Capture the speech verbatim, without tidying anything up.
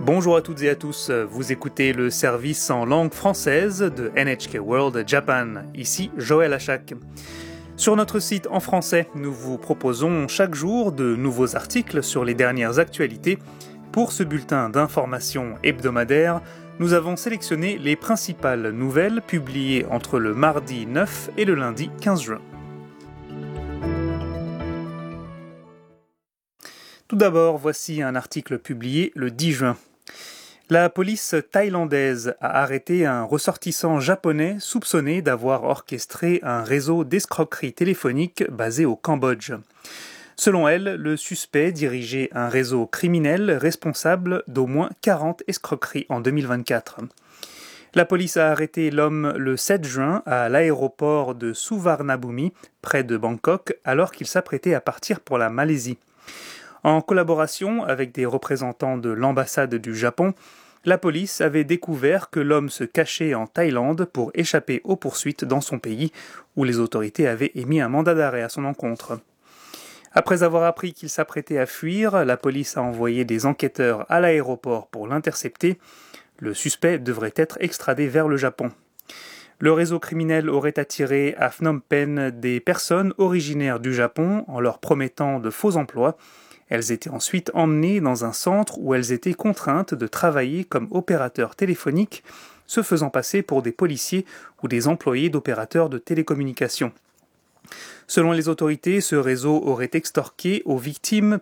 Bonjour à toutes et à tous, vous écoutez le service en langue française de N H K World Japan. Ici Joël Achak. Sur notre site en français, nous vous proposons chaque jour de nouveaux articles sur les dernières actualités. Pour ce bulletin d'information hebdomadaire, nous avons sélectionné les principales nouvelles publiées entre le mardi neuf et le lundi quinze juin. Tout d'abord, voici un article publié le dix juin. La police thaïlandaise a arrêté un ressortissant japonais soupçonné d'avoir orchestré un réseau d'escroquerie téléphonique basé au Cambodge. Selon elle, le suspect dirigeait un réseau criminel responsable d'au moins quarante escroqueries en deux mille vingt-quatre. La police a arrêté l'homme le sept juin à l'aéroport de Suvarnabhumi, près de Bangkok, alors qu'il s'apprêtait à partir pour la Malaisie. En collaboration avec des représentants de l'ambassade du Japon, la police avait découvert que l'homme se cachait en Thaïlande pour échapper aux poursuites dans son pays, où les autorités avaient émis un mandat d'arrêt à son encontre. Après avoir appris qu'il s'apprêtait à fuir, la police a envoyé des enquêteurs à l'aéroport pour l'intercepter. Le suspect devrait être extradé vers le Japon. Le réseau criminel aurait attiré à Phnom Penh des personnes originaires du Japon en leur promettant de faux emplois. Elles étaient ensuite emmenées dans un centre où elles étaient contraintes de travailler comme opérateurs téléphoniques, se faisant passer pour des policiers ou des employés d'opérateurs de télécommunications. Selon les autorités, ce réseau aurait extorqué aux victimes